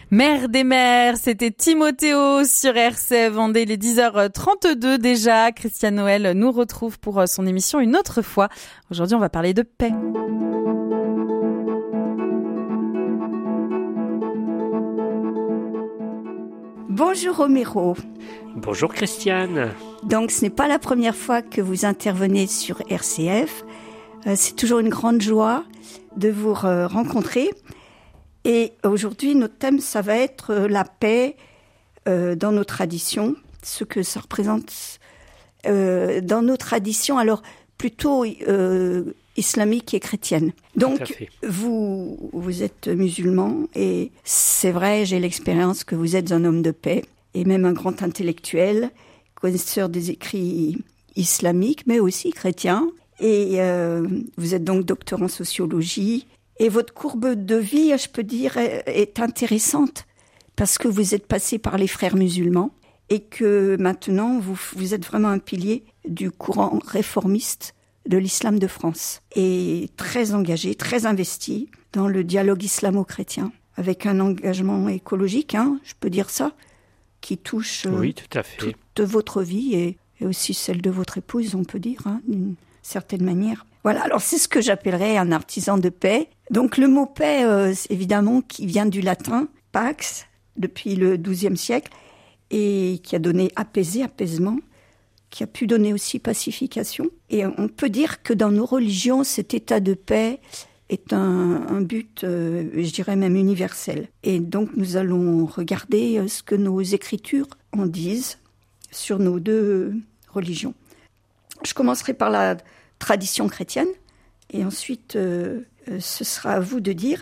Mère des mères, c'était Timothéo sur RCF Vendée, il est 10h32 déjà. Christiane Noël nous retrouve pour son émission une autre fois. Aujourd'hui, on va parler de paix. Bonjour Romero. Bonjour Christiane. Donc ce n'est pas la première fois que vous intervenez sur RCF. C'est toujours une grande joie de vous rencontrer. Et aujourd'hui, notre thème, ça va être la paix dans nos traditions, ce que ça représente dans nos traditions, alors plutôt islamiques et chrétiennes. Donc, vous êtes musulman et c'est vrai, j'ai l'expérience que vous êtes un homme de paix et même un grand intellectuel, connaisseur des écrits islamiques, mais aussi chrétiens. Et vous êtes donc docteur en sociologie. Et votre courbe de vie, je peux dire, est intéressante parce que vous êtes passé par les frères musulmans et que maintenant, vous êtes vraiment un pilier du courant réformiste de l'islam de France et très engagé, très investi dans le dialogue islamo-chrétien avec un engagement écologique, je peux dire ça, qui touche oui, tout à fait. toute votre vie et aussi celle de votre épouse, on peut dire, d'une certaine manière. Voilà, alors c'est ce que j'appellerais un artisan de paix. Donc le mot paix, évidemment, qui vient du latin, pax, depuis le XIIe siècle, et qui a donné apaiser, apaisement, qui a pu donner aussi pacification. Et on peut dire que dans nos religions, cet état de paix est un but, je dirais même universel. Et donc nous allons regarder ce que nos écritures en disent sur nos deux religions. Je commencerai par la tradition chrétienne, et ensuite ce sera à vous de dire,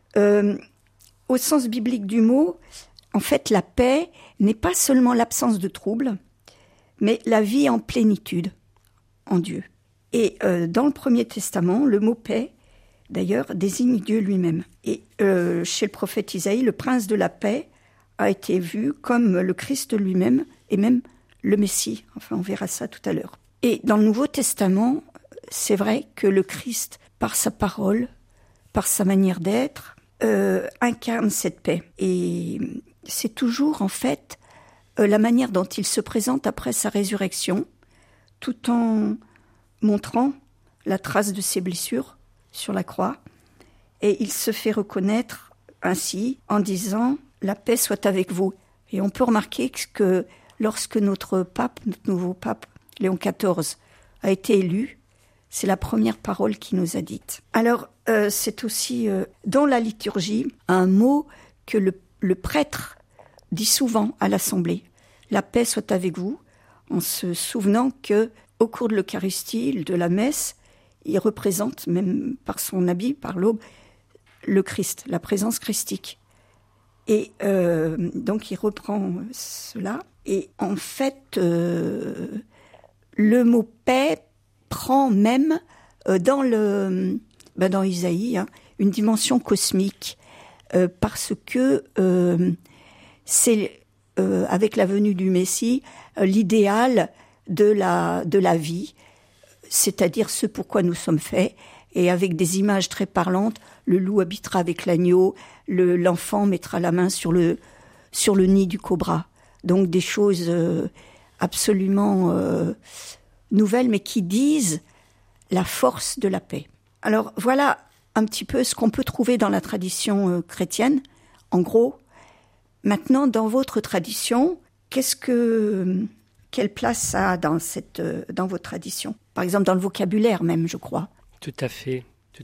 au sens biblique du mot, en fait la paix n'est pas seulement l'absence de troubles, mais la vie en plénitude en Dieu. Et dans le Premier Testament, le mot paix, d'ailleurs, désigne Dieu lui-même. Et chez le prophète Isaïe, le prince de la paix a été vu comme le Christ lui-même, et même le Messie. Enfin, on verra ça tout à l'heure. Et dans le Nouveau Testament, c'est vrai que le Christ, par sa parole, par sa manière d'être, incarne cette paix. Et c'est toujours, en fait, la manière dont il se présente après sa résurrection, tout en montrant la trace de ses blessures sur la croix. Et il se fait reconnaître ainsi en disant « La paix soit avec vous ». Et on peut remarquer que lorsque notre nouveau pape, Léon XIV, a été élu, c'est la première parole qu'il nous a dite. Alors, c'est aussi dans la liturgie un mot que le prêtre dit souvent à l'Assemblée. La paix soit avec vous, en se souvenant que au cours de l'Eucharistie, de la messe, il représente, même par son habit, par l'aube, le Christ, la présence christique. Et donc il reprend cela. Et en fait, le mot paix prend même dans Isaïe une dimension cosmique parce que c'est avec la venue du Messie l'idéal de la vie, c'est-à-dire ce pourquoi nous sommes faits, et avec des images très parlantes, le loup habitera avec l'agneau, l'enfant mettra la main sur le nid du cobra. Donc des choses absolument nouvelles, mais qui disent la force de la paix. Alors voilà un petit peu ce qu'on peut trouver dans la tradition chrétienne, en gros. Maintenant, dans votre tradition, quelle place ça a dans votre tradition ? Par exemple, dans le vocabulaire même, je crois. Tout à fait.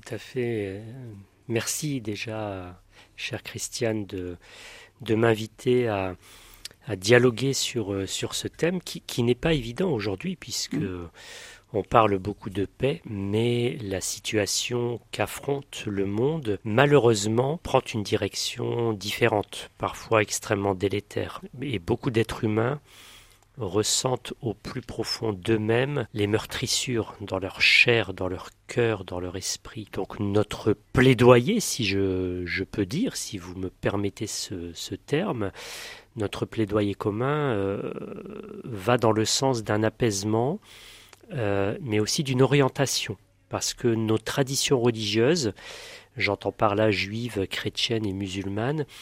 Merci déjà, chère Christiane, de m'inviter à dialoguer sur ce thème qui n'est pas évident aujourd'hui, puisque on parle beaucoup de paix, mais la situation qu'affronte le monde, malheureusement, prend une direction différente, parfois extrêmement délétère. Et beaucoup d'êtres humains ressentent au plus profond d'eux-mêmes les meurtrissures dans leur chair, dans leur cœur, dans leur esprit. Donc notre plaidoyer, si je peux dire, si vous me permettez ce terme, notre plaidoyer commun va dans le sens d'un apaisement, mais aussi d'une orientation, parce que nos traditions religieuses, j'entends par là juives, chrétiennes et musulmanes,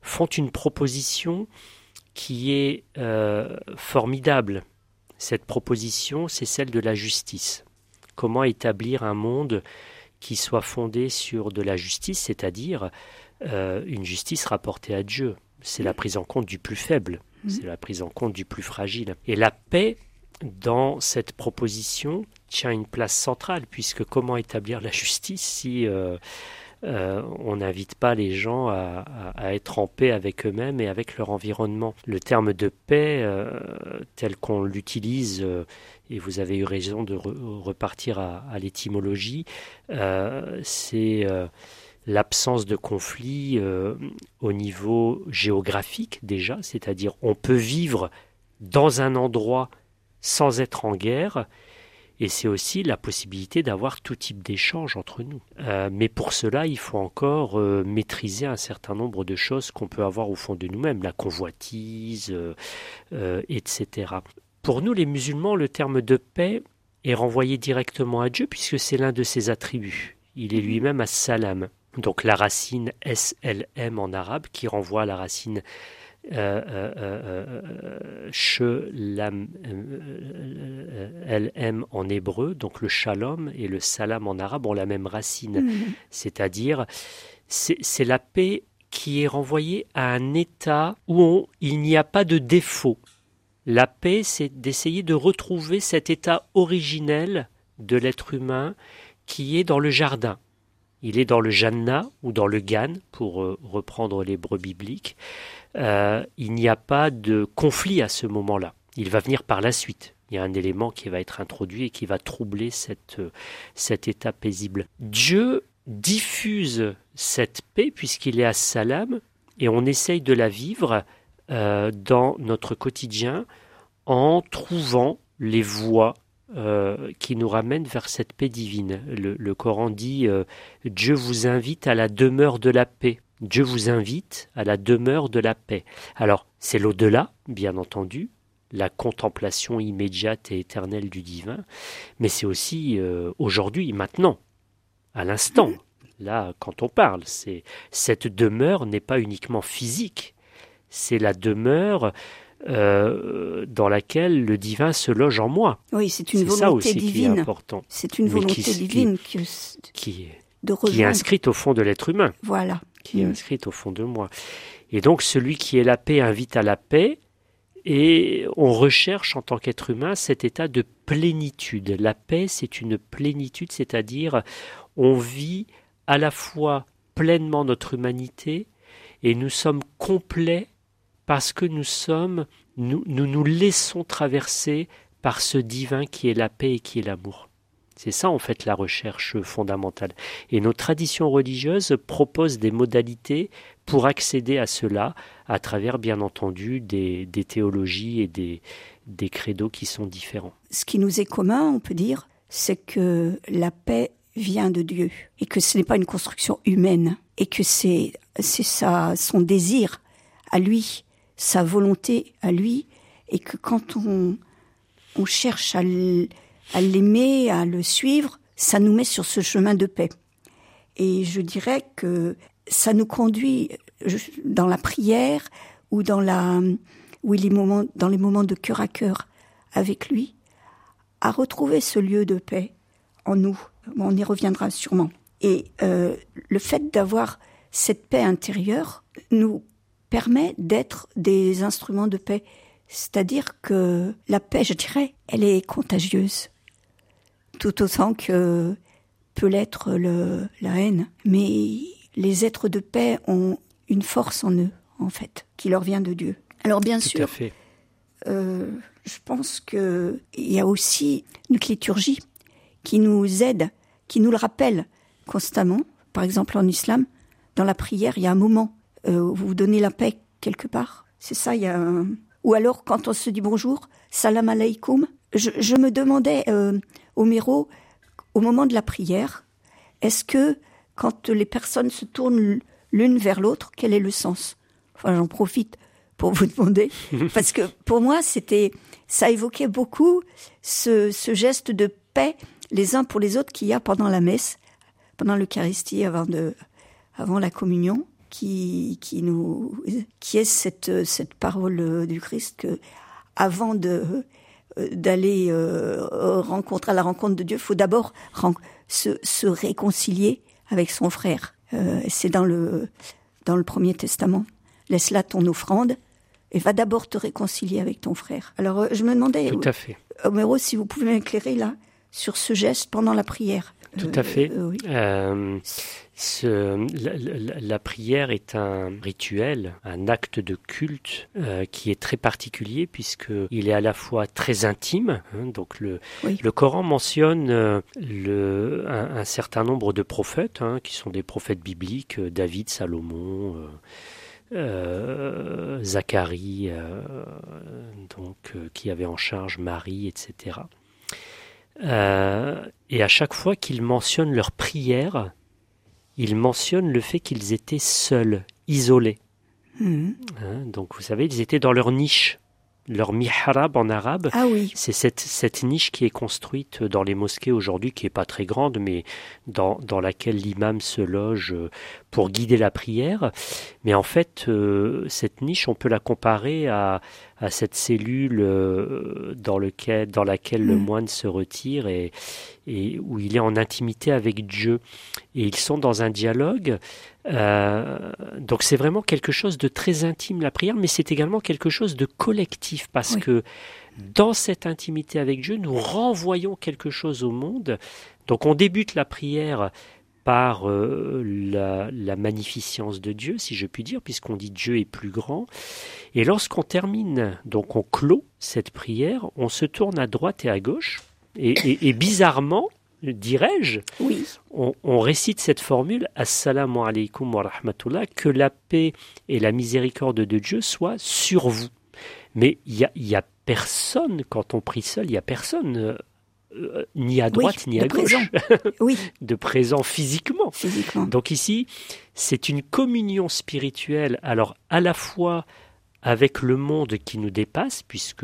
font une proposition qui est formidable. Cette proposition, c'est celle de la justice. Comment établir un monde qui soit fondé sur de la justice, c'est-à-dire une justice rapportée à Dieu. C'est la prise en compte du plus faible, c'est la prise en compte du plus fragile. Et la paix, dans cette proposition, tient une place centrale, puisque comment établir la justice si on n'invite pas les gens à être en paix avec eux-mêmes et avec leur environnement. Le terme de paix, tel qu'on l'utilise, et vous avez eu raison de repartir à l'étymologie, c'est l'absence de conflit au niveau géographique déjà, c'est-à-dire on peut vivre dans un endroit sans être en guerre, et c'est aussi la possibilité d'avoir tout type d'échange entre nous. Mais pour cela, il faut encore maîtriser un certain nombre de choses qu'on peut avoir au fond de nous-mêmes, la convoitise, etc. Pour nous, les musulmans, le terme de paix est renvoyé directement à Dieu, puisque c'est l'un de ses attributs. Il est lui-même as-salam. Donc la racine SLM en arabe, qui renvoie à la racine LM en hébreu, donc le shalom et le salam en arabe ont la même racine, c'est-à-dire c'est la paix qui est renvoyée à un état où il n'y a pas de défaut. La paix, c'est d'essayer de retrouver cet état originel de l'être humain qui est dans le jardin. Il est dans le Jannah ou dans le Gan, pour reprendre l'hébreu biblique. Il n'y a pas de conflit à ce moment-là. Il va venir par la suite. Il y a un élément qui va être introduit et qui va troubler cet état paisible. Dieu diffuse cette paix puisqu'il est as-salam et on essaye de la vivre dans notre quotidien en trouvant les voies qui nous ramènent vers cette paix divine. Le Coran dit Dieu vous invite à la demeure de la paix. Dieu vous invite à la demeure de la paix. Alors, c'est l'au-delà, bien entendu, la contemplation immédiate et éternelle du divin, mais c'est aussi aujourd'hui, maintenant, à l'instant. Là, quand on parle, cette demeure n'est pas uniquement physique, c'est la demeure dans laquelle le divin se loge en moi. Oui, c'est une volonté divine. Qui est important. C'est une volonté divine qui est inscrite au fond de l'être humain. Voilà. Qui est inscrite au fond de moi. Et donc, celui qui est la paix invite à la paix, et on recherche en tant qu'être humain cet état de plénitude. La paix, c'est une plénitude, c'est-à-dire on vit à la fois pleinement notre humanité et nous sommes complets parce que nous laissons traverser par ce divin qui est la paix et qui est l'amour. C'est ça en fait la recherche fondamentale. Et nos traditions religieuses proposent des modalités pour accéder à cela à travers bien entendu des théologies et des credos qui sont différents. Ce qui nous est commun, on peut dire, c'est que la paix vient de Dieu et que ce n'est pas une construction humaine et que c'est son désir à lui, sa volonté à lui, et que quand on cherche à l'aimer, à le suivre, ça nous met sur ce chemin de paix. Et je dirais que ça nous conduit dans la prière ou dans les moments de cœur à cœur avec lui, à retrouver ce lieu de paix en nous. On y reviendra sûrement. Et le fait d'avoir cette paix intérieure nous permet d'être des instruments de paix. C'est-à-dire que la paix, je dirais, elle est contagieuse. Tout autant que peut l'être la haine. Mais les êtres de paix ont une force en eux, en fait, qui leur vient de Dieu. Alors bien sûr, tout à fait. Je pense qu'il y a aussi une liturgie qui nous aide, qui nous le rappelle constamment. Par exemple, en islam, dans la prière, il y a un moment où vous donnez la paix quelque part. C'est ça, il y a un... Ou alors, quand on se dit bonjour, salam alaykoum. Je me demandais, Homéro, au moment de la prière, est-ce que, quand les personnes se tournent l'une vers l'autre, quel est le sens ? Enfin, j'en profite pour vous demander, parce que pour moi, ça évoquait beaucoup ce geste de paix les uns pour les autres qu'il y a pendant la messe, pendant l'Eucharistie, avant la communion. qui est cette parole du Christ que avant d'aller à la rencontre de Dieu, il faut d'abord se réconcilier avec son frère. C'est dans le Premier Testament. Laisse là ton offrande et va d'abord te réconcilier avec ton frère. Alors je me demandais, tout à fait. Homero, si vous pouvez m'éclairer là sur ce geste pendant la prière. Tout à fait. Oui. La prière est un rituel, un acte de culte qui est très particulier puisqu'il est à la fois très intime. Donc le Coran mentionne un certain nombre de prophètes qui sont des prophètes bibliques, David, Salomon, Zacharie, qui avait en charge Marie, etc. Et à chaque fois qu'ils mentionnent leur prière, ils mentionnent le fait qu'ils étaient seuls, isolés. Donc vous savez, ils étaient dans leur niche, leur mihrab en arabe. Ah oui. C'est cette niche qui est construite dans les mosquées aujourd'hui, qui n'est pas très grande, mais dans laquelle l'imam se loge pour guider la prière. Mais en fait, cette niche, on peut la comparer à cette cellule dans laquelle le moine se retire et où il est en intimité avec Dieu. Et ils sont dans un dialogue. Donc c'est vraiment quelque chose de très intime, la prière, mais c'est également quelque chose de collectif, parce que dans cette intimité avec Dieu, nous renvoyons quelque chose au monde. Donc on débute la prière par la magnificence de Dieu, si je puis dire, puisqu'on dit Dieu est plus grand. Et lorsqu'on termine, donc on clôt cette prière, on se tourne à droite et à gauche, et bizarrement, dirais-je, on récite cette formule « Assalamu alaikum wa rahmatullah », que la paix et la miséricorde de Dieu soient sur vous. Mais il y a personne, quand on prie seul, il n'y a personne ni à droite ni à gauche, de présent physiquement. Donc ici, c'est une communion spirituelle, alors à la fois avec le monde qui nous dépasse, puisque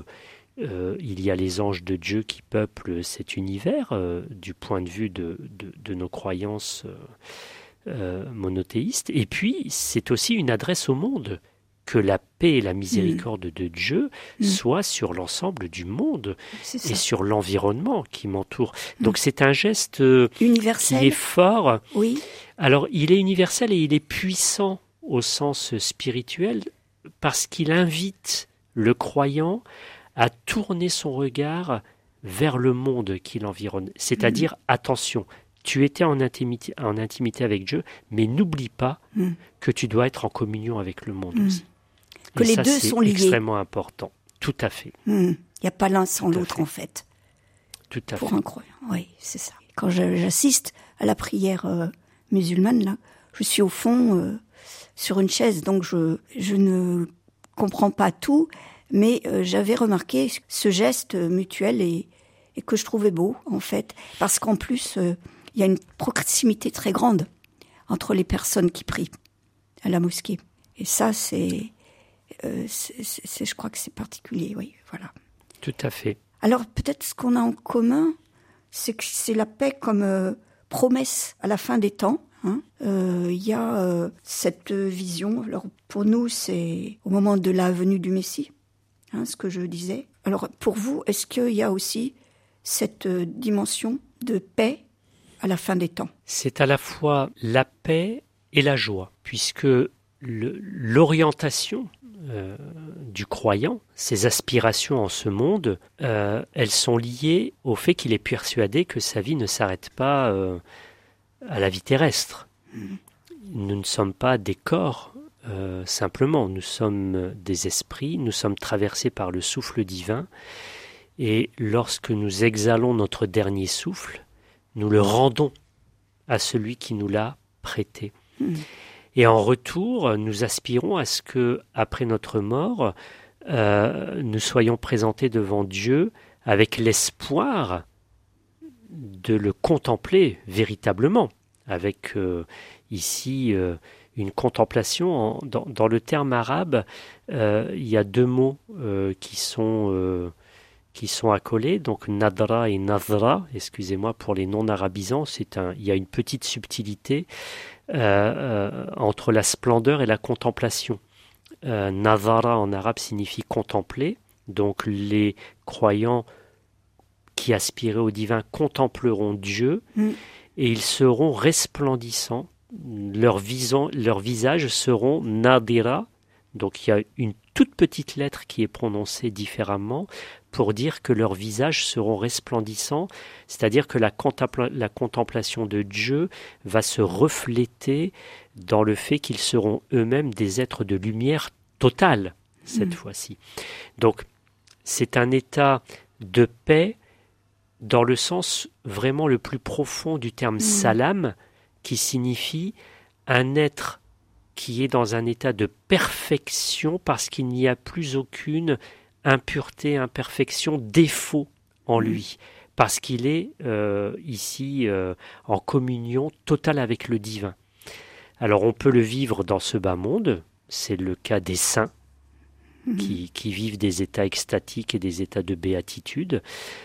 il y a les anges de Dieu qui peuplent cet univers du point de vue de nos croyances monothéistes, et puis c'est aussi une adresse au monde, que la paix et la miséricorde de Dieu soient sur l'ensemble du monde et sur l'environnement qui m'entoure. Donc c'est un geste universel, qui est fort. Oui. Alors il est universel et il est puissant au sens spirituel parce qu'il invite le croyant à tourner son regard vers le monde qui l'environne. C'est-à-dire, attention, tu étais en intimité avec Dieu, mais n'oublie pas que tu dois être en communion avec le monde aussi. Que les deux sont liés. C'est extrêmement important. Tout à fait. Il n'y a pas l'un sans l'autre, en fait. Tout à fait. Pour un croyant, oui, c'est ça. Quand j'assiste à la prière musulmane, là, je suis au fond sur une chaise, donc je ne comprends pas tout, mais j'avais remarqué ce geste mutuel et que je trouvais beau, en fait, parce qu'en plus, il y a une proximité très grande entre les personnes qui prient à la mosquée. Et ça, je crois que c'est particulier, oui, voilà. Tout à fait. Alors, peut-être ce qu'on a en commun, c'est que c'est la paix comme promesse à la fin des temps. Y a cette vision. Alors, pour nous, c'est au moment de la venue du Messie, ce que je disais. Alors, pour vous, est-ce qu'il y a aussi cette dimension de paix à la fin des temps? C'est à la fois la paix et la joie, puisque l'orientation du croyant, ses aspirations en ce monde, elles sont liées au fait qu'il est persuadé que sa vie ne s'arrête pas à la vie terrestre. Nous ne sommes pas des corps simplement, nous sommes des esprits, nous sommes traversés par le souffle divin, et lorsque nous exhalons notre dernier souffle, nous le rendons à celui qui nous l'a prêté. Et en retour, nous aspirons à ce que, après notre mort, nous soyons présentés devant Dieu avec l'espoir de le contempler véritablement, avec ici une contemplation. Dans le terme arabe, il y a deux mots qui sont qui sont accolés, donc nadra et nazra, excusez-moi pour les non-arabisants, il y a une petite subtilité entre la splendeur et la contemplation. Nazara en arabe signifie contempler, donc les croyants qui aspiraient au divin contempleront Dieu et ils seront resplendissants, leurs visages seront nadira, donc il y a une toute petite lettre qui est prononcée différemment pour dire que leurs visages seront resplendissants, c'est-à-dire que la contemplation de Dieu va se refléter dans le fait qu'ils seront eux-mêmes des êtres de lumière totale, cette fois-ci. Donc, c'est un état de paix dans le sens vraiment le plus profond du terme salam, qui signifie un être qui est dans un état de perfection parce qu'il n'y a plus aucune impureté, imperfection, défaut en lui, parce qu'il est ici en communion totale avec le divin. Alors on peut le vivre dans ce bas monde, c'est le cas des saints qui vivent des états extatiques et des états de béatitude,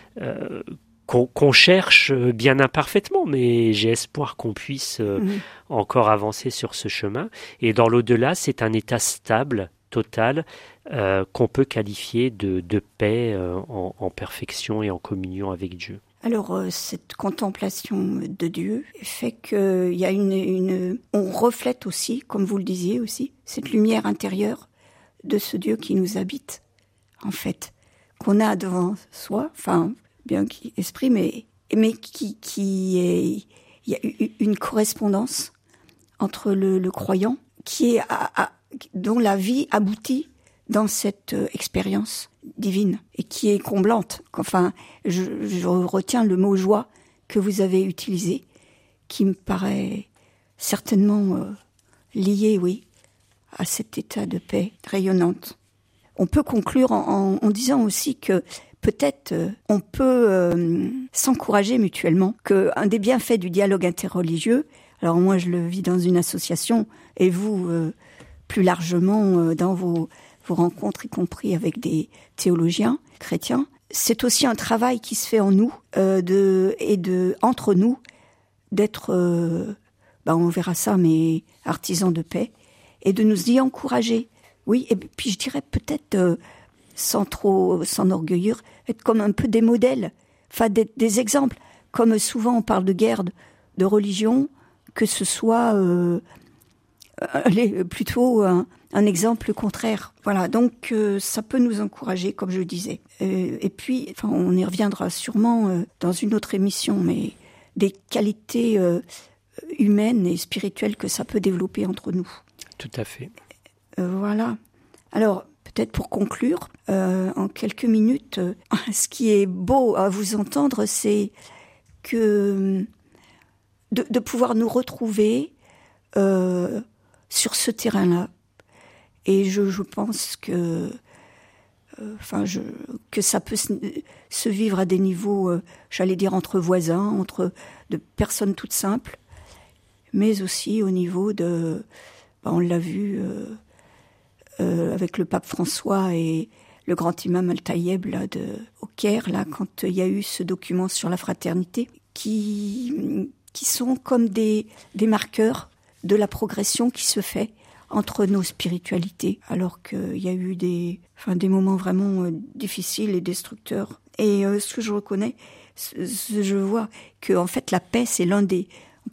qu'on cherche bien imparfaitement, mais j'ai espoir qu'on puisse encore avancer sur ce chemin. Et dans l'au-delà, c'est un état stable, total, qu'on peut qualifier de paix en perfection et en communion avec Dieu. Alors, cette contemplation de Dieu fait qu'il y a on reflète aussi, comme vous le disiez aussi, cette lumière intérieure de ce Dieu qui nous habite, en fait, qu'on a devant soi, enfin, bien qui exprime, mais qui est, il y a une correspondance entre le croyant qui est dont la vie aboutit dans cette expérience divine et qui est comblante. Enfin, je retiens le mot joie que vous avez utilisé, qui me paraît certainement lié, oui, à cet état de paix rayonnante. On peut conclure en disant aussi que peut-être on peut s'encourager mutuellement, qu'un des bienfaits du dialogue interreligieux, alors moi je le vis dans une association et vous plus largement dans vos rencontres, y compris avec des théologiens chrétiens, c'est aussi un travail qui se fait en nous entre nous d'être, on verra ça, mais artisans de paix, et de nous y encourager. Oui, et puis je dirais peut-être sans trop s'enorgueillir, être comme un peu des modèles, enfin des exemples, comme souvent on parle de guerre, de religion, que ce soit plutôt un exemple contraire. Voilà, donc ça peut nous encourager, comme je disais. Et puis, on y reviendra sûrement dans une autre émission, mais des qualités humaines et spirituelles que ça peut développer entre nous. Tout à fait. Voilà. Alors, peut-être pour conclure, en quelques minutes, ce qui est beau à vous entendre, c'est que de pouvoir nous retrouver sur ce terrain-là. Et je pense que ça peut se vivre à des niveaux, j'allais dire, entre voisins, entre de personnes toutes simples, mais aussi au niveau de, on l'a vu avec le pape François et le grand imam Al-Tayeb là, au Caire, là, quand il y a eu ce document sur la fraternité, qui sont comme des marqueurs de la progression qui se fait entre nos spiritualités, alors qu'il y a eu des moments vraiment difficiles et destructeurs. Et ce que je reconnais, je vois que en fait la paix, c'est l'un des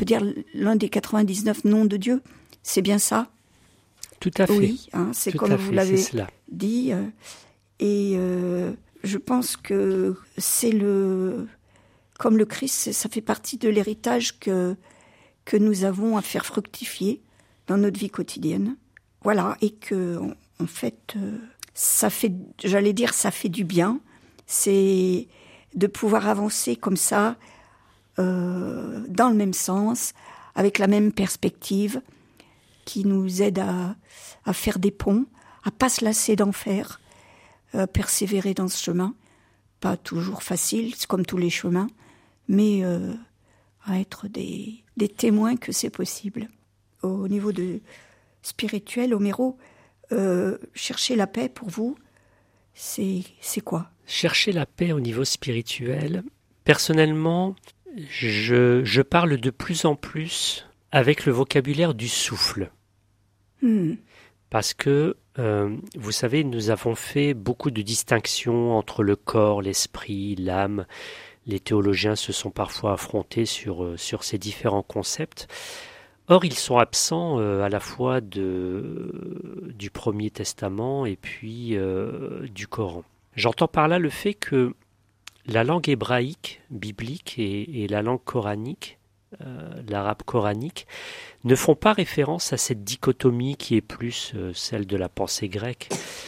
99 noms de Dieu. C'est bien ça? Tout à fait. Oui, c'est comme vous l'avez dit. Et je pense que c'est comme le Christ, ça fait partie de l'héritage que nous avons à faire fructifier dans notre vie quotidienne. Voilà, et que, en fait, ça fait du bien. C'est de pouvoir avancer comme ça, dans le même sens, avec la même perspective, qui nous aide à faire des ponts, à pas se lasser d'en faire, à persévérer dans ce chemin. Pas toujours facile, c'est comme tous les chemins, mais à être des témoins que c'est possible. Au niveau spirituel, Homero, chercher la paix pour vous, c'est quoi? Chercher la paix au niveau spirituel, personnellement, je parle de plus en plus avec le vocabulaire du souffle. Parce que, vous savez, nous avons fait beaucoup de distinctions entre le corps, l'esprit, l'âme. Les théologiens se sont parfois affrontés sur ces différents concepts. Or, ils sont absents à la fois du Premier Testament et puis du Coran. J'entends par là le fait que la langue hébraïque, biblique, et la langue coranique, l'arabe coranique, ne font pas référence à cette dichotomie qui est plus celle de la pensée grecque.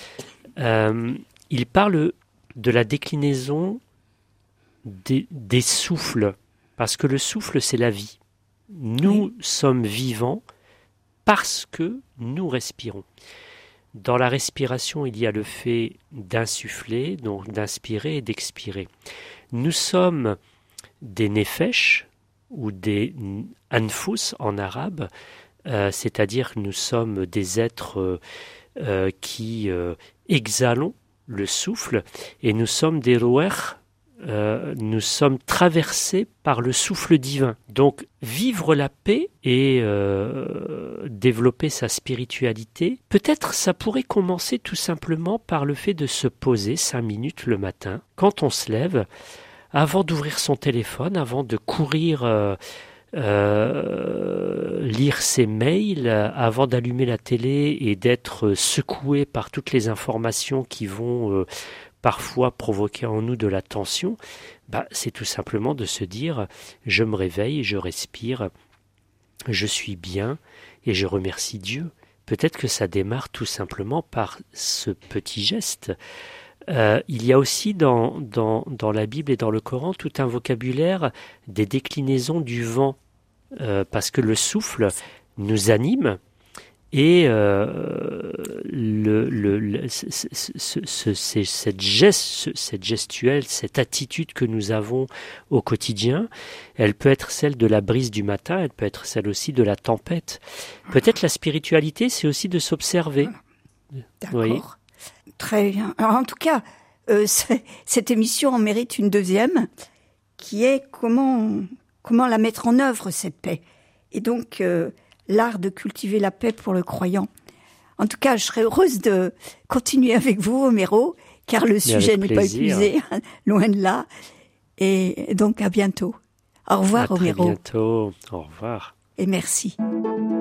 Ils parlent de la déclinaison des souffles, parce que le souffle, c'est la vie. Nous sommes vivants parce que nous respirons. Dans la respiration, il y a le fait d'insuffler, donc d'inspirer et d'expirer. Nous sommes des nefesh, ou des anfus en arabe, c'est-à-dire que nous sommes des êtres qui exhalons le souffle, et nous sommes des roer, nous sommes traversés par le souffle divin. Donc vivre la paix et développer sa spiritualité, peut-être ça pourrait commencer tout simplement par le fait de se poser 5 minutes le matin, quand on se lève, avant d'ouvrir son téléphone, avant de courir lire ses mails, avant d'allumer la télé et d'être secoué par toutes les informations qui vont parfois provoquer en nous de la tension, c'est tout simplement de se dire « je me réveille, je respire, je suis bien et je remercie Dieu ». Peut-être que ça démarre tout simplement par ce petit geste. Il y a aussi dans la Bible et dans le Coran tout un vocabulaire des déclinaisons du vent, parce que le souffle nous anime et cette gestuelle, cette attitude que nous avons au quotidien, elle peut être celle de la brise du matin, elle peut être celle aussi de la tempête. Peut-être la spiritualité, c'est aussi de s'observer. D'accord. Oui. Très bien. Alors, en tout cas, cette émission en mérite une deuxième, qui est comment la mettre en œuvre, cette paix. Et donc, l'art de cultiver la paix pour le croyant. En tout cas, je serais heureuse de continuer avec vous, Homero, car le sujet n'est pas épuisé, loin de là. Et donc, à bientôt. Au revoir, Homero. À très bientôt. Au revoir. Et merci.